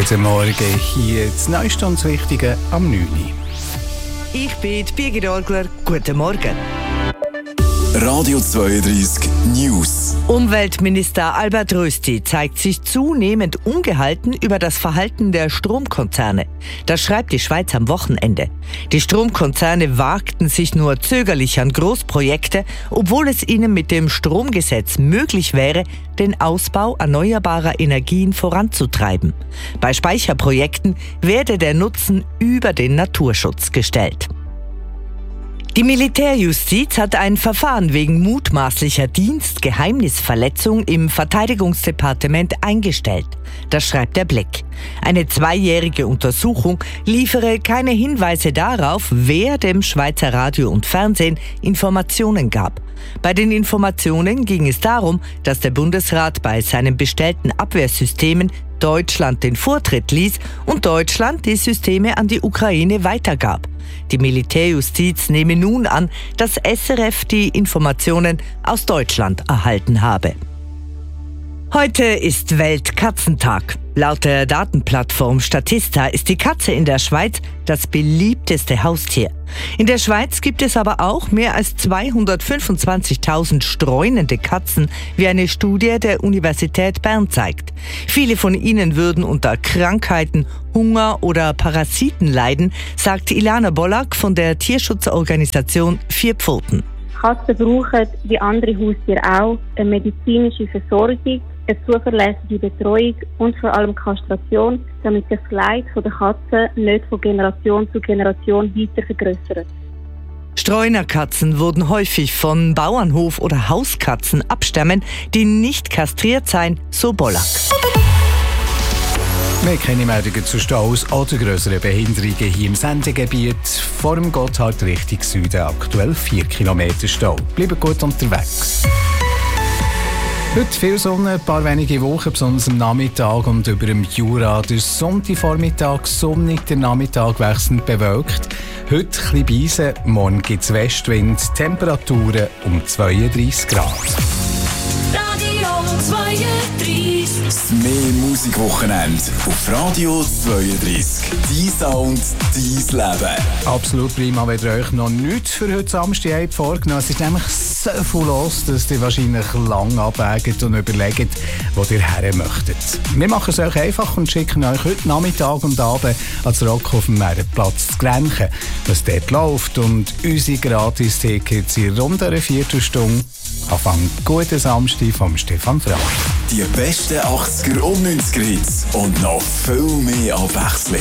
Guten Morgen, hier das Neueste und das Wichtige am 9. Ich bin Birgit Orgler. Guten Morgen. Radio 32 News. Umweltminister Albert Rösti zeigt sich zunehmend ungehalten über das Verhalten der Stromkonzerne. Das schreibt die Schweiz am Wochenende. Die Stromkonzerne wagten sich nur zögerlich an Großprojekte, obwohl es ihnen mit dem Stromgesetz möglich wäre, den Ausbau erneuerbarer Energien voranzutreiben. Bei Speicherprojekten werde der Nutzen über den Naturschutz gestellt. Die Militärjustiz hat ein Verfahren wegen mutmaßlicher Dienstgeheimnisverletzung im Verteidigungsdepartement eingestellt. Das schreibt der Blick. Eine 2-jährige Untersuchung liefere keine Hinweise darauf, wer dem Schweizer Radio und Fernsehen Informationen gab. Bei den Informationen ging es darum, dass der Bundesrat bei seinen bestellten Abwehrsystemen Deutschland den Vortritt ließ und Deutschland die Systeme an die Ukraine weitergab. Die Militärjustiz nehme nun an, dass SRF die Informationen aus Deutschland erhalten habe. Heute ist Weltkatzentag. Laut der Datenplattform Statista ist die Katze in der Schweiz das beliebteste Haustier. In der Schweiz gibt es aber auch mehr als 225.000 streunende Katzen, wie eine Studie der Universität Bern zeigt. Viele von ihnen würden unter Krankheiten, Hunger oder Parasiten leiden, sagt Ilana Bollack von der Tierschutzorganisation Vier Pfoten. Katzen brauchen, wie andere Haustiere auch, eine medizinische Versorgung, eine zuverlässige Betreuung und vor allem Kastration, damit sich das Leid der Katzen nicht von Generation zu Generation weiter vergrössert. Streunerkatzen wurden häufig von Bauernhof- oder Hauskatzen abstammen, die nicht kastriert seien, so Bollack. Wir kennen Meldungen zu Staus oder grösseren Behinderungen hier im Sendegebiet. Vor dem Gotthard Richtung Süden aktuell 4 Kilometer Stau. Bleiben gut unterwegs. Heute viel Sonne, ein paar wenige Wochen, besonders am Nachmittag und über dem Jura. Der Sonntagvormittag sonnig, der Nachmittag wechselnd bewölkt. Heute ein bisschen Beise, morgen gibt es Westwind, Temperaturen um 32 Grad. Radio 32. Das mehr Musikwochenende auf Radio 32. Dein Sound, dein Leben. Absolut prima, wenn ihr euch noch nichts für heute Samstag vorgenommen habt. Es ist nämlich so viel los, dass ihr wahrscheinlich lange abwägt und überlegt, wo ihr her möchtet. Wir machen es euch einfach und schicken euch heute Nachmittag und Abend als Rock auf dem Märenplatz zu Grenchen, was dort läuft. Und unsere Gratis-Tickets in rund einer Viertelstunde. Anfang guten Samstag vom Stefan Frank. Die besten 80er und 90er Hits und noch viel mehr Abwechslung.